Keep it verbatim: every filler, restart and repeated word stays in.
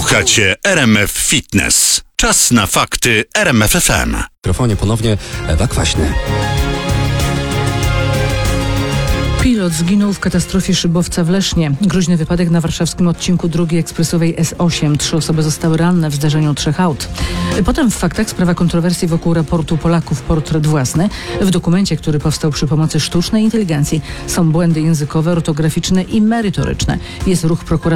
Słuchacie R M F Fitness. Czas na fakty R M F F M. W mikrofonie ponownie Ewa Kwaśny. Pilot zginął w katastrofie szybowca w Lesznie. Groźny wypadek na warszawskim odcinku drugiej ekspresowej S osiem. Trzy osoby zostały ranne w zdarzeniu trzech aut. Potem w faktach sprawa kontrowersji wokół raportu Polaków Portret Własny. W dokumencie, który powstał przy pomocy sztucznej inteligencji, są błędy językowe, ortograficzne i merytoryczne. Jest ruch prokuratora